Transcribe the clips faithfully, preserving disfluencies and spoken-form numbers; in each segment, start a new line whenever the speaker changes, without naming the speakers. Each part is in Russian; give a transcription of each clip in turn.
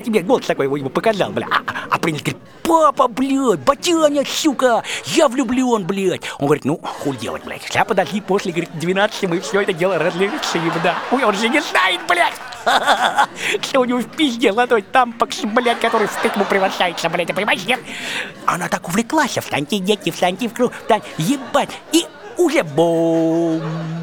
тебе голос такой ему показал, бля. А, а принц говорит: папа, блядь, батяня, сука, я влюблен, блядь. Он говорит: ну, хуй делать, блядь. Сейчас подожди, после, говорит, двенадцати мы все это дело разрешим, да. Ой, он же не знает, блядь. Что у него в пизде золотой тампакс, блядь, который в тыкву превращается, блядь, ты понимаешь, нет? Она так увлеклась, встаньте, дети, встаньте в круг, встань, ебать, и уже бум,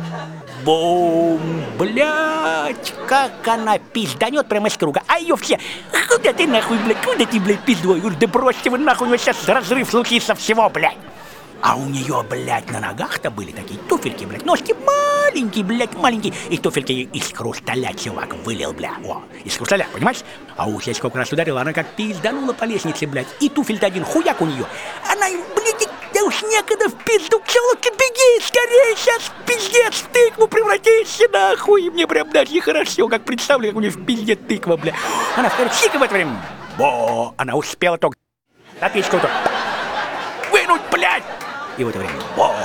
бум, блядь, как она пизданет прямо с круга, а ее все: куда ты нахуй, блядь, куда ты, блядь, пиздой? Говорю: да бросьте вы нахуй, у него сейчас разрыв случится всего, блядь. А у нее, блядь, на ногах-то были такие туфельки, блядь, ножки маленькие, блядь, маленькие. И туфельки из хрусталя, чувак, вылил, бля, о, из хрусталя, понимаешь? А уж я сколько раз ударила, она как пизданула по лестнице, блядь. И туфель-то один хуяк у нее. Она, блядь, да уж некогда в пизду, челка, беги, скорее, сейчас пиздец в тыкву превратишься, нахуй. И мне прям даже нехорошо, как представлю, как у нее в пизде тыква, бля. Она в корчике в это время, бо, она успела только отпечку-то вынуть, блядь. И в это время о,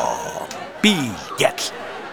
пиздец.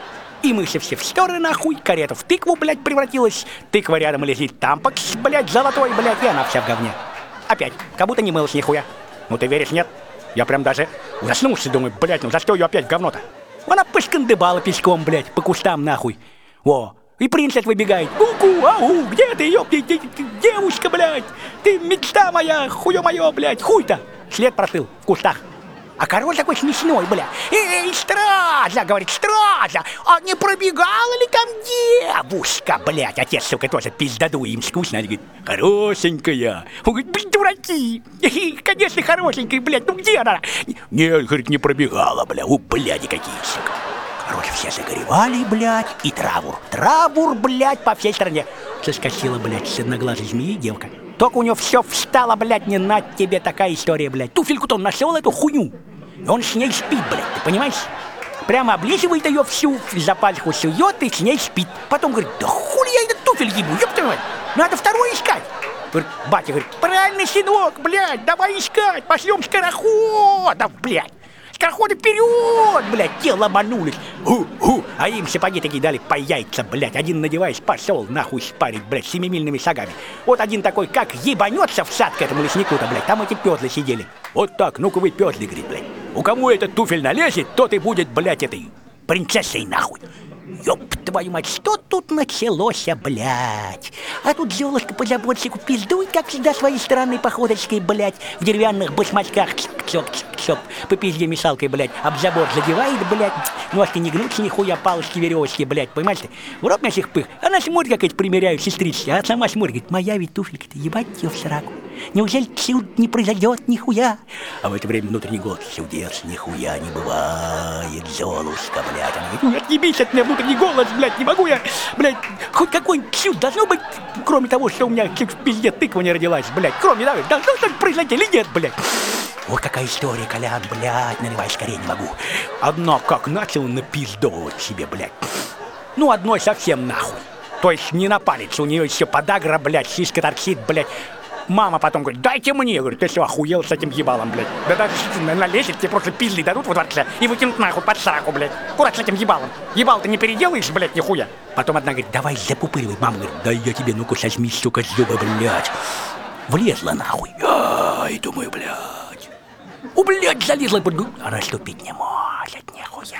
И мы все все в стороны, нахуй. Карета в тыкву, блядь, превратилась. Тыква рядом лежит тампакс, блядь, золотой, блядь. И она вся в говне. Опять, как будто не мылась нихуя. Ну ты веришь, нет? Я прям даже ужаснулся, думаю: блядь, ну за что ее опять в говно-то? Она пошкандыбала пешком, блядь, по кустам, нахуй. О, и принц выбегает: ку-ку, ау, где ты, ёпты, девушка, блядь? Ты мечта моя, хуё моё, блядь, хуй-то. След простыл в кустах. А король такой смешной, бля. Эй, стража, говорит, стража, а не пробегала ли там девушка, блядь? Отец, сука, тоже пиздоду, им скучно. Они говорят: хорошенькая. Он говорит: блядь, дураки. Конечно, хорошенькая, блядь, ну где она? Нет, говорит, не пробегала, бля. У, бляди какие, сука. Короче, все загоревали, блядь, и траур. Траур, блядь, по всей стране. Соскочила, блядь, с одноглазой змеи девка. Только у него все встало, блядь, не на тебе такая история, блядь. Туфельку-то он нашел, эту хуйню. И он с ней спит, блядь, ты понимаешь? Прямо облизывает ее всю, за пальчику сует и с ней спит. Потом говорит: да хули я этот туфель ебу, ёпта мать, надо второй искать. Говорит, батя говорит: правильный, сынок, блядь, давай искать, пошлем скороходов, блядь. Скороходы вперед, блядь, те ломанулись. У-у, а им сапоги такие дали по яйца, блядь. Один, надеваясь, пошел нахуй спарить, блядь, семимильными шагами. Вот один такой, как ебанется в сад к этому леснику-то, блядь, там эти пёзлы сидели. Вот так, ну-ка вы пёзлы, говорит, блядь. У кого этот туфель налезет, тот и будет, блядь, этой принцессой нахуй. Ёб твою мать, что тут началось, блядь? А тут Золушка по заборчику пиздует, как всегда, своей странной походочкой, блядь, в деревянных башмачках, чок-чок-чок, по пизде мешалкой, блядь, об забор задевает, блядь, ножки не гнутся, нихуя, палочки, веревочки, блядь, понимаешь ты? В рот на всех пых. Она смотрит, как эти примеряют сестрички, а сама смотрит: говорит: моя ведь туфелька-то, ебать ее в сраку. Неужели чуд не произойдет, нихуя? А в это время внутренний голос: чудес нихуя не бывает, Золушка, блядь. Она говорит: ну отъебись от меня, внутренний голос, блядь, не могу я, блядь, хоть какой-нибудь чуд должно быть, кроме того, что у меня чуть в пизде тыква не родилась, блядь, кроме того, должно что-то произойти или нет, блядь. Вот какая история, Колян, блядь, наливай скорее, не могу. Одно как начал напиздовывать себе, блядь. Ну, одной совсем нахуй. То есть не на палец, у нее еще подагра, блядь, сиська торчит, блядь. Мама потом говорит: дайте мне, говорит, ты что, охуел с этим ебалом, блядь? Да даже налезет, тебе просто пизды дадут во дворце и выкинут нахуй под сраку, блядь. Куда с этим ебалом? Ебал ты не переделаешь, блядь, нихуя. Потом одна говорит: давай запупыривай. Мама говорит: да я тебе, ну-ка, сожми, сука, зубы, блядь. Влезла нахуй. Ай, думаю, блядь. У, блядь, залезла под губу. А расступить не может, нихуя.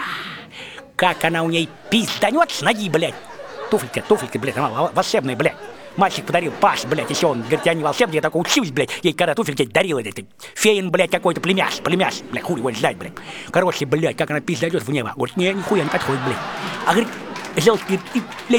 Как она у ней пизданет с ноги, блядь. Туфелька, туфелька, блядь, она волшебная, блядь. Мальчик подарил, Паш, блядь, еще он, говорит, я не волшебник, я только учусь, блядь. Ей когда туфельки дарил, это феин, блядь, какой-то племяш, племяш, блядь, хуй его знать, блядь. Короче, блядь, как она пиздает в небо. Говорит: не, нихуя не подходит, блядь. А говорит, Золушка, говорит: ты, блядь,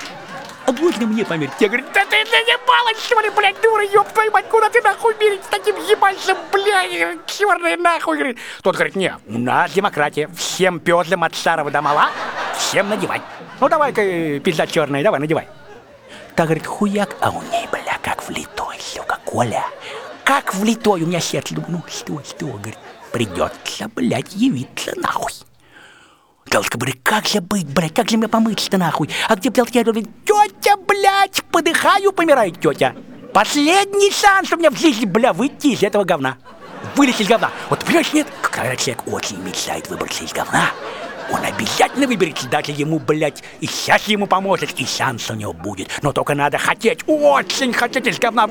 а можно мне померить? Я говорю: да ты заебалась, что ли, блядь, дура, ёб твою мать, куда ты нахуй мерить с таким ебальцем, блядь, черный нахуй, говорит. Тот говорит: не, у нас демократия, всем пёзлям от старого до мала, всем надевай. Ну давай-ка, пизда черная, давай, надевай. Так, говорит, хуяк, а у ней, бля, как влитой, сука, Коля. Как влитой, у меня сердце, думаю, ну что, что, говорит, придется, блядь, явиться нахуй. Золушка говорит: как же быть, блядь, как же мне помыться-то нахуй? А где, блядь, я говорю: тетя, блядь, подыхаю, помирает тетя. Последний шанс у меня в жизни, бля, выйти из этого говна. Вылезть из говна. Вот, понимаешь, нет? Когда человек очень мечтает выбраться из говна, он обязательно выберется, даже ему, блядь, и сейчас ему поможет, и шанс у него будет. Но только надо хотеть, очень хотеть из говна